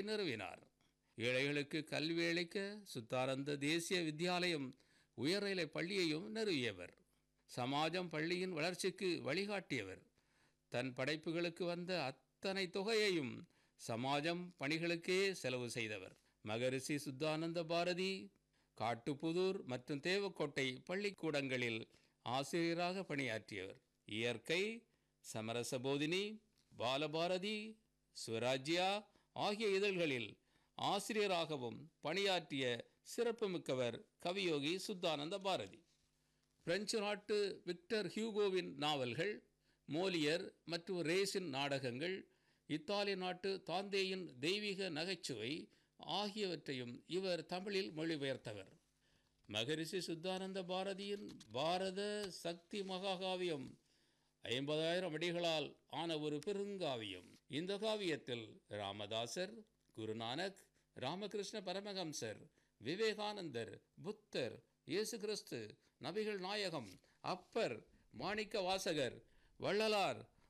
நிறுவினார். ஏழைகளுக்கு கல்வி அளிக்க சுத்தானந்த தேசிய வித்யாலயம் உயர்நிலை பள்ளியையும் நிறுவியவர். சமாஜம் பள்ளியின் வளர்ச்சிக்கு வழிகாட்டியவர். தன் படைப்புகளுக்கு வந்த அத்தனை தொகையையும் சமாஜம் பணிகளுக்கே செலவு செய்தவர். மகரிஷி சுத்தானந்த பாரதி காட்டுப்புதூர் மற்றும் தேவக்கோட்டை பள்ளிக்கூடங்களில் ஆசிரியராக பணியாற்றியவர். இயற்கை, சமரசபோதினி, பாலபாரதி, சுவராஜ்யா ஆகிய இதழ்களில் ஆசிரியராகவும் பணியாற்றிய சிறப்புமிக்கவர் கவியோகி சுத்தானந்த பாரதி. பிரெஞ்சு நாட்டு விக்டர் ஹியூகோவின் நாவல்கள், மோலியர் மற்றும் ரேஸின் நாடகங்கள், இத்தாலி நாட்டு தாந்தேயின் தெய்வீக நகைச்சுவை ஆகியவற்றையும் இவர் தமிழில் மொழிபெயர்த்தவர். மகரிஷி சுத்தானந்த பாரதியின் பாரத சக்தி மகாகாவியம் 50,000 அடிகளால் ஆன ஒரு பெருங்காவியம். இந்த காவியத்தில் ராமதாசர், குருநானக், ராமகிருஷ்ண பரமஹம்சர், விவேகானந்தர், புத்தர், இயேசு கிறிஸ்து, நபிகள் நாயகம், அப்பர், மாணிக்க வாசகர், வள்ளலார்,